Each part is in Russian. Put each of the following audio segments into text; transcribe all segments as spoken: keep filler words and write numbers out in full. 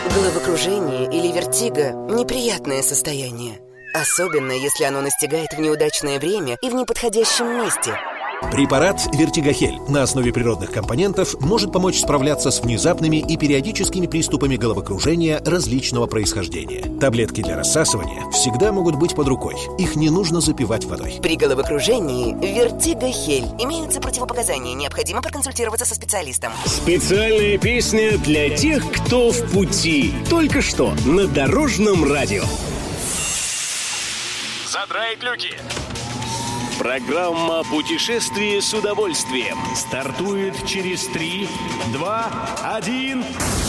Головокружение или вертиго – неприятное состояние. Особенно, если оно настигает в неудачное время и в неподходящем месте. Препарат «Вертигохель» на основе природных компонентов может помочь справляться с внезапными и периодическими приступами головокружения различного происхождения. Таблетки для рассасывания всегда могут быть под рукой. Их не нужно запивать водой. При головокружении «Вертигохель» имеются противопоказания. Необходимо проконсультироваться со специалистом. Специальная песня для тех, кто в пути. Только что на Дорожном радио. Задраить люки. Программа «Путешествие с удовольствием» стартует через три, два, один.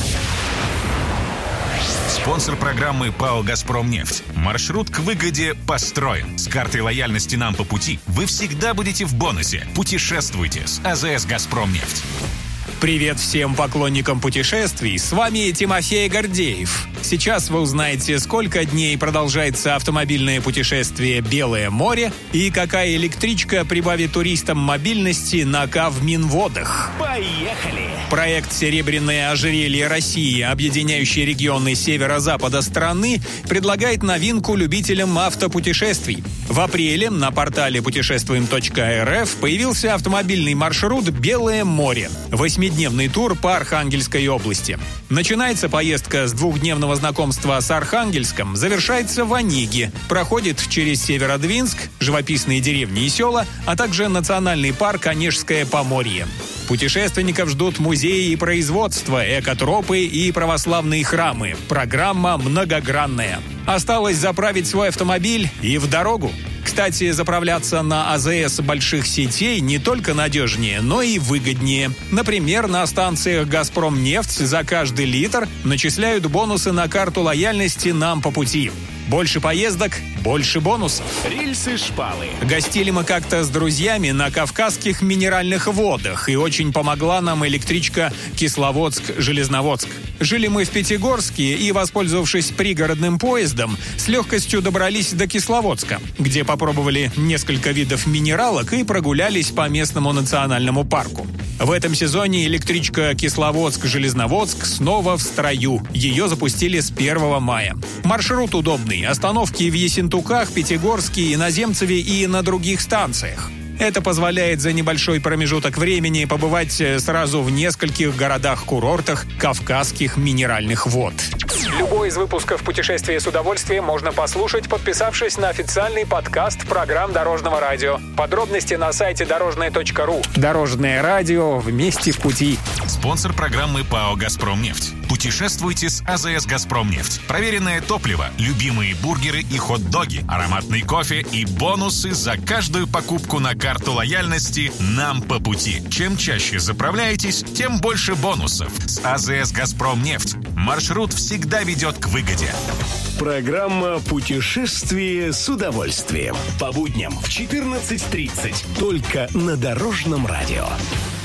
Спонсор программы ПАО «Газпромнефть». Маршрут к выгоде построен. С картой лояльности «Нам по пути» вы всегда будете в бонусе. Путешествуйте с АЗС «Газпромнефть». Привет всем поклонникам путешествий, с вами Тимофей Гордеев. Сейчас вы узнаете, сколько дней продолжается автомобильное путешествие «Белое море» и какая электричка прибавит туристам мобильности на Кавминводах. Поехали! Проект «Серебряное ожерелье России», объединяющий регионы северо-запада страны, предлагает новинку любителям автопутешествий. В апреле на портале путешествуем точка эр эф появился автомобильный маршрут «Белое море». Восьмидневный тур по Архангельской области. Начинается поездка с двухдневного знакомства с Архангельском, завершается в Ониге, проходит через Северодвинск, живописные деревни и села, а также национальный парк Онежское Поморье. Путешественников ждут музеи и производства, экотропы и православные храмы. Программа многогранная. Осталось заправить свой автомобиль и в дорогу. Кстати, заправляться на АЗС больших сетей не только надежнее, но и выгоднее. Например, на станциях «Газпромнефть» за каждый литр начисляют бонусы на карту лояльности «Нам по пути». Больше поездок, больше бонусов. Рельсы-шпалы. Гостили мы как-то с друзьями на Кавказских минеральных водах, и очень помогла нам электричка Кисловодск-Железноводск. Жили мы в Пятигорске и, воспользовавшись пригородным поездом, с легкостью добрались до Кисловодска, где попробовали несколько видов минералок и прогулялись по местному национальному парку. В этом сезоне электричка Кисловодск-Железноводск снова в строю. Ее запустили с первого мая. Маршрут удобный. Остановки в Ессентуках, Пятигорске, Иноземцеве и на других станциях. Это позволяет за небольшой промежуток времени побывать сразу в нескольких городах-курортах Кавказских минеральных вод. Любой из выпусков «Путешествия с удовольствием» можно послушать, подписавшись на официальный подкаст программ Дорожного радио. Подробности на сайте дорожное точка ру. Дорожное радио. Вместе в пути. Спонсор программы ПАО «Газпромнефть». Путешествуйте с АЗС «Газпромнефть». Проверенное топливо, любимые бургеры и хот-доги, ароматный кофе и бонусы за каждую покупку на карту лояльности «Нам по пути». Чем чаще заправляетесь, тем больше бонусов. С АЗС «Газпромнефть» маршрут всегда ведет к выгоде. Программа «Путешествие с удовольствием». По будням в четырнадцать тридцать. Только на Дорожном радио.